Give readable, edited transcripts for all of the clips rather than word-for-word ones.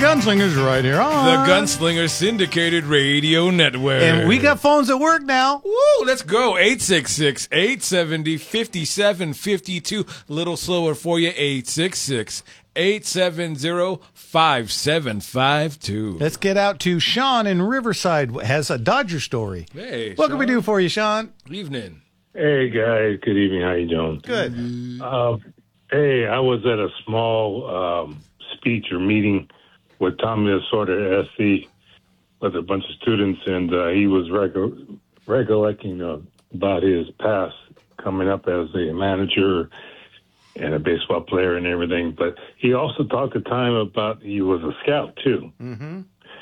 Gunslingers right here on The Gunslinger Syndicated Radio Network. And we got phones at work now. Woo, let's go. 866-870-5752. A little slower for you. 870-570-5752. Let's get out to Sean in Riverside. Has a Dodger story. Hey, What can we do for you, Sean? Evening. Hey guys, good evening. How you doing? Good. Hey, I was at a small speech or meeting with Tommy Lasorda, SC, with a bunch of students, and he was recollecting about his past coming up as a manager and a baseball player and everything. But he also talked at the time about he was a scout too. Mm-hmm.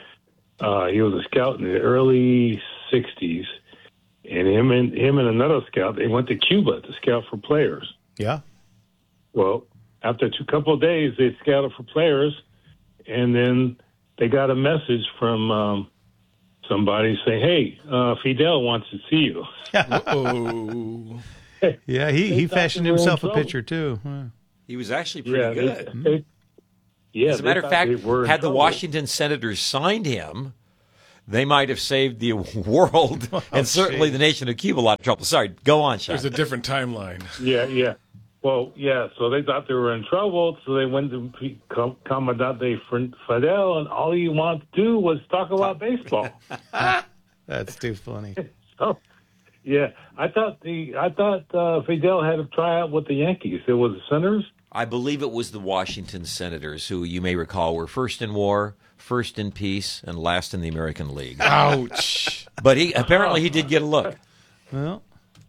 He was a scout in the early '60s. And him and another scout, they went to Cuba to scout for players. Yeah. Well, after a couple of days, they scouted for players, and then they got a message from somebody saying, "Hey, Fidel wants to see you." Uh-oh. Yeah, he fashioned himself a pitcher, too. He was actually pretty good. As a matter of fact, had the Washington Senators signed him, they might have saved the world and certainly the nation of Cuba a lot of trouble. Sorry, go on, Sean. There's a different timeline. Yeah. Well, yeah, so they thought they were in trouble, so they went to Comandante Fidel, and all he wanted to do was talk about baseball. That's too funny. So, yeah, I thought Fidel had to try out with the Yankees. It was the Senators? I believe it was the Washington Senators, who you may recall were first in war, first in peace, and last in the American League. Ouch. But he did get a look. Well,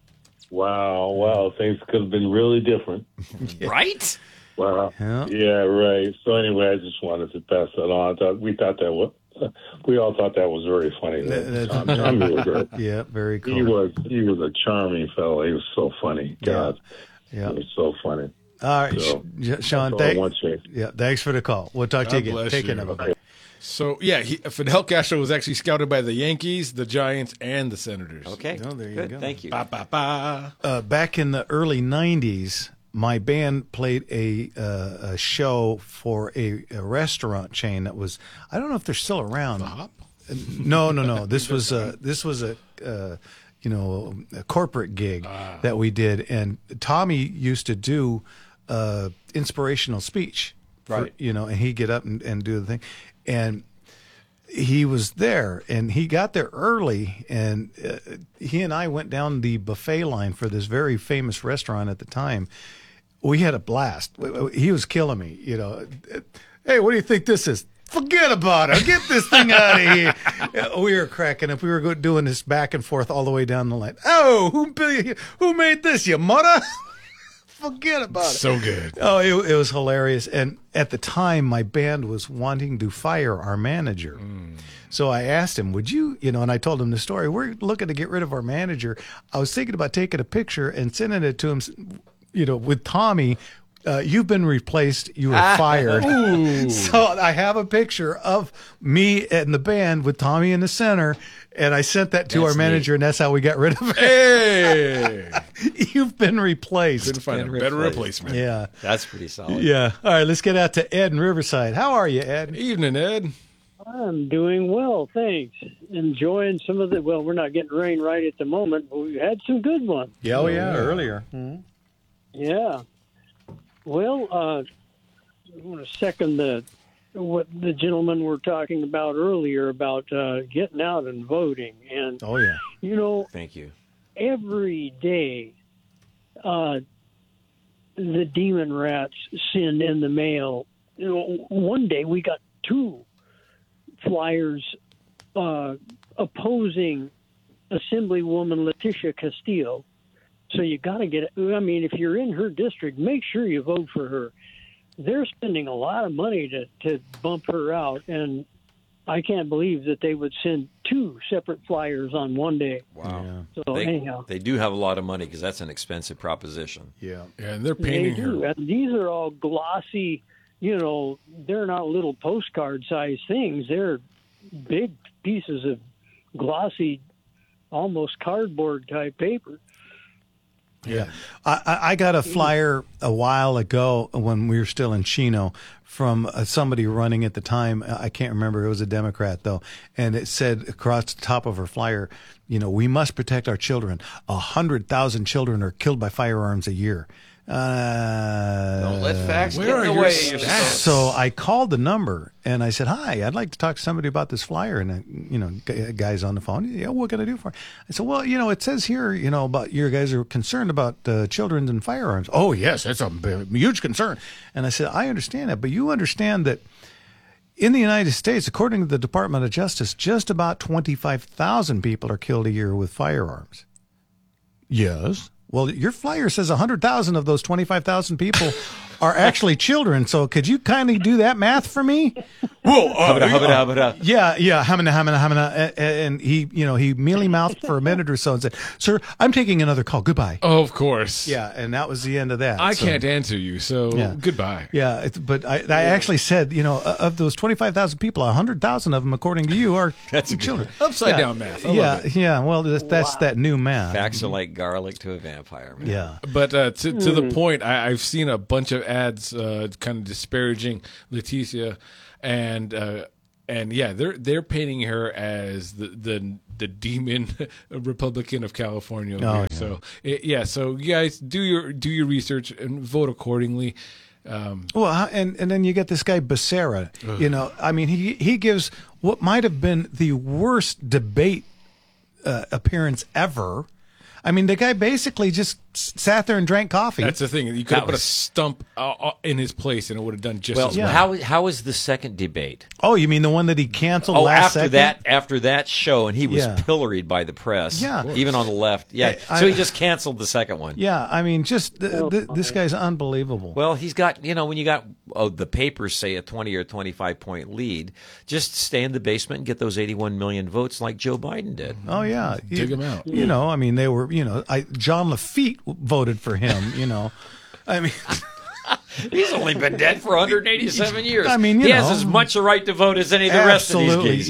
Wow, things could have been really different. Right? Wow. Yeah. Right. So anyway, I just wanted to pass that on. We all thought that was very funny. Tommy was great. Yeah, very cool. He was a charming fellow. He was so funny. God, Yeah. he was so funny. All right, So, Sean, thanks for the call. We'll talk to you again. Take care, everybody. So, Fidel Castro was actually scouted by the Yankees, the Giants, and the Senators. Okay. Oh, there you Good. go. Thank you. Back in the early 90s, my band played a show for a restaurant chain that was, I don't know if they're still around. The Hop? No. This was a corporate gig that we did, and Tommy used to do inspirational speech, right? And he'd get up and do the thing, and he was there, and he got there early, and he and I went down the buffet line for this very famous restaurant at the time. We had a blast. He was killing me, Hey, what do you think this is? Forget about it. Get this thing out of here. We were cracking up. We were doing this back and forth all the way down the line. Oh, who made this? Your mother? Forget about it. So good. Oh, it was hilarious. And at the time, my band was wanting to fire our manager. So I asked him, would you, and I told him the story. We're looking to get rid of our manager. I was thinking about taking a picture and sending it to him, with Tommy. You've been replaced. You were fired. So I have a picture of me and the band with Tommy in the center, and I sent that to our manager, and that's how we got rid of it. Hey! You've been replaced. Couldn't find a better replacement. Yeah. That's pretty solid. Yeah. All right, let's get out to Ed in Riverside. How are you, Ed? Evening, Ed. I'm doing well, thanks. Enjoying some of the, we're not getting rain right at the moment, but we had some good ones. Yeah, earlier. Mm-hmm. Yeah. Well, I want to second what the gentlemen were talking about earlier about getting out and voting. And, Thank you. Every day the demon rats send in the mail. One day we got 2 flyers opposing Assemblywoman Leticia Castillo. So you got to get. I mean, if you're in her district, make sure you vote for her. They're spending a lot of money to bump her out, and I can't believe that they would send 2 separate flyers on one day. Wow. Yeah. So anyhow, they do have a lot of money because that's an expensive proposition. Yeah. And they're painting her. And these are all glossy. They're not little postcard-sized things. They're big pieces of glossy, almost cardboard-type paper. Yeah. I got a flyer a while ago when we were still in Chino from somebody running at the time. I can't remember. It was a Democrat, though. And it said across the top of her flyer, we must protect our children. 100,000 children are killed by firearms a year. Don't let facts where get are in the your way. stats? So I called the number and I said, "Hi, I'd like to talk to somebody about this flyer." And guy's on the phone. Yeah, what can I do for it? I said, "Well, it says here, about your guys are concerned about children and firearms." "Oh, yes, that's a huge concern." And I said, "I understand that, but you understand that in the United States, according to the Department of Justice, just about 25,000 people are killed a year with firearms." "Yes." "Well, your flyer says 100,000 of those 25,000 people are actually children. So could you kindly do that math for me?" Whoa, Yeah, hamina. And he mealy mouthed for a minute or so and said, "Sir, I'm taking another call. Goodbye." of course. Yeah, and that was the end of that. I So, can't answer you, so Yeah. goodbye. Yeah, but I actually said, of those 25,000 people, 100,000 of them, according to you, are children. Upside down math. I love Yeah, it. yeah. Well, that's that new math. Facts are like garlic to a vampire, man. Yeah. But to the point, I've seen a bunch of ads kind of disparaging Leticia, and yeah, they're painting her as the demon Republican of California. Over here. Yeah. So you guys do your research and vote accordingly. Well, and then you get this guy Becerra. I mean, he gives what might have been the worst debate appearance ever. I mean, the guy basically just sat there and drank coffee. That's the thing. You could have put a stump in his place, and it would have done just as well. How was the second debate? Oh, you mean the one that he canceled last second? After that show, and he was pilloried by the press. Yeah. Even on the left. Yeah. So he just canceled the second one. Yeah, I mean, just this guy's unbelievable. Well, he's got, when you got the papers say a 20 or 25 point lead, just stay in the basement and get those 81 million votes like Joe Biden did. Oh yeah, Dig him out. I mean, they were. John Lafitte voted for him. I mean. He's only been dead for 187 years. I mean, he has as much a right to vote as any of the rest of these guys.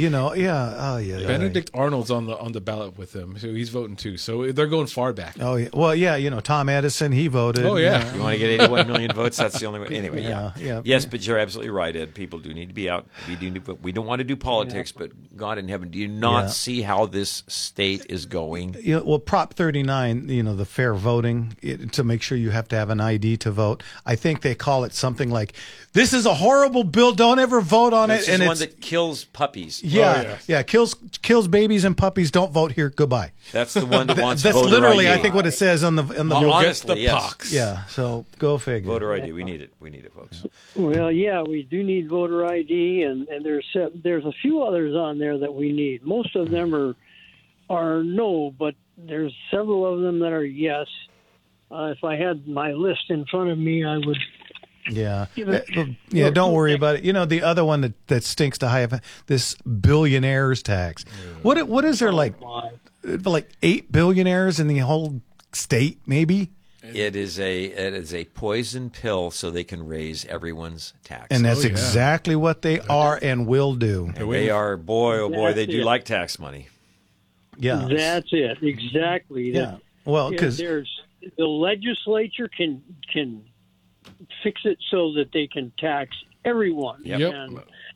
Benedict Arnold's on the ballot with him, so he's voting too. So they're going far back. Oh yeah, well Tom Edison, he voted. Oh yeah, you want to get 81 million votes? That's the only way. Anyway, yeah. Yes, but you're absolutely right, Ed. People do need to be out. We don't want to do politics, but God in heaven, do you not see how this state is going? Well, Prop 39, the fair voting, to make sure you have to have an ID to vote. I think they call it something like, "This is a horrible bill. Don't ever vote on This it." is And one that kills puppies. kills babies and puppies. Don't vote here. Goodbye. That's the one that wants That's voter literally, ID. I think, what it says on the. You'll honestly, get the yes. pox. Yeah. So go figure. Voter ID. We need it. We need it, folks. Well, yeah, we do need voter ID, and there's a few others on there that we need. Most of them are no, but there's several of them that are yes. If I had my list in front of me, I would. Yeah. Don't worry about it. The other one that stinks to high, this billionaires tax. Yeah. What is there, like 8 billionaires in the whole state, maybe? It is a poison pill so they can raise everyone's taxes. And that's exactly what they are and will do. And they are, they do like tax money. Yeah. That's it. Exactly. Yeah. Well, because the legislature can fix it so that they can tax everyone. Yep. And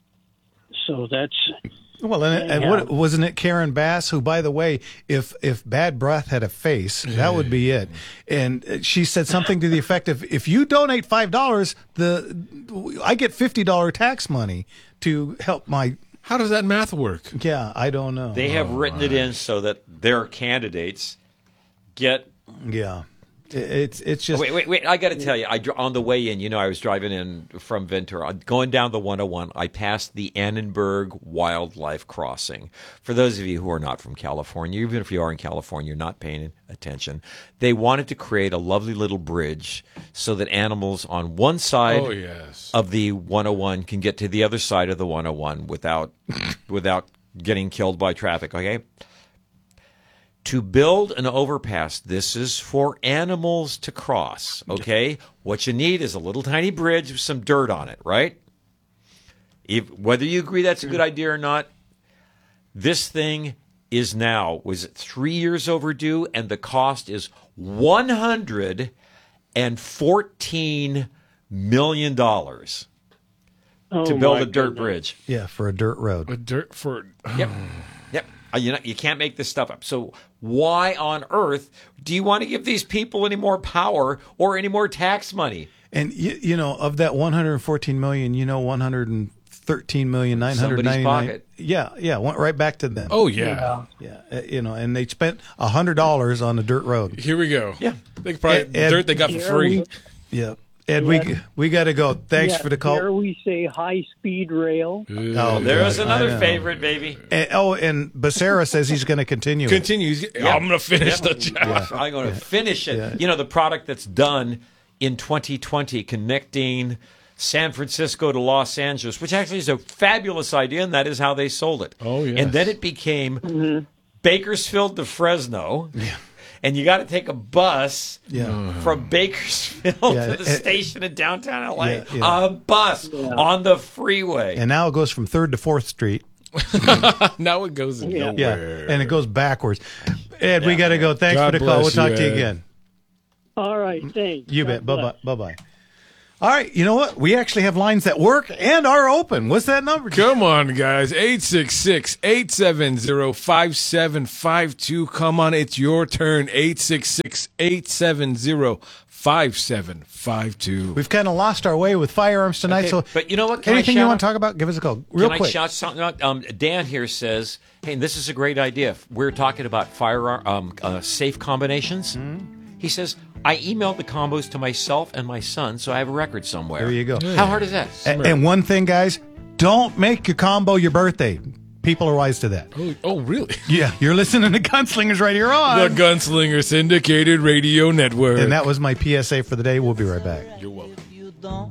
so that's. Well, what wasn't it Karen Bass, who, by the way, if bad breath had a face, that would be it. And she said something to the effect of, if you donate $5, I get $50 tax money to help my. How does that math work? Yeah, I don't know. They have written it in so that their candidates get. Yeah. It's just wait! I got to tell you, on the way in, I was driving in from Ventura, going down the 101. I passed the Annenberg Wildlife Crossing. For those of you who are not from California, even if you are in California, you're not paying attention. They wanted to create a lovely little bridge so that animals on one side of the 101 can get to the other side of the 101 without getting killed by traffic. Okay. To build an overpass, this is for animals to cross, okay? What you need is a little tiny bridge with some dirt on it, right? Whether you agree that's a good idea or not, this thing was 3 years overdue, and the cost is $114 million to build a dirt bridge. Yeah, for a dirt road. A dirt for Yep. You can't make this stuff up. So why on earth do you want to give these people any more power or any more tax money? And of that 114 million, 113,999,000. Somebody's pocket. Yeah, went right back to them. Oh yeah. And they spent $100 on a dirt road. Here we go. Yeah. They could probably dirt they got for free. Yeah. Ed, we got to go. Thanks for the call. Here we say high-speed rail. Oh, There's God, another favorite, baby. And Becerra says he's going to continue. Continues. I'm going to finish the job. I'm going to finish it. Yeah. The product that's done in 2020 connecting San Francisco to Los Angeles, which actually is a fabulous idea, and that is how they sold it. Oh, yes. And then it became Bakersfield to Fresno. Yeah. And you got to take a bus from Bakersfield to the station in downtown LA. A bus on the freeway. And now it goes from 3rd to 4th Street. Now it goes nowhere. Yeah, and it goes backwards. Ed, we got to go. Thanks God for the call. We'll bless talk you, to you Ed. again. All right, thanks. You God bet. bless. Bye-bye. All right, you know what? We actually have lines that work and are open. What's that number? Come on, guys. 866-870-5752. Come on, it's your turn. 866-870-5752. We've kind of lost our way with firearms tonight. Okay, so, but you know what? Can anything I you shout want to out- talk about? Give us a call, real Can quick. I shout something out? Dan here says, hey, this is a great idea. We're talking about firearm safe combinations. He says, I emailed the combos to myself and my son, so I have a record somewhere. There you go. How hard is that? And one thing, guys, don't make your combo your birthday. People are wise to that. Oh, really? Yeah, you're listening to Gunslingers right here on. The Gunslinger Syndicated Radio Network. And that was my PSA for the day. We'll be right back. You're welcome.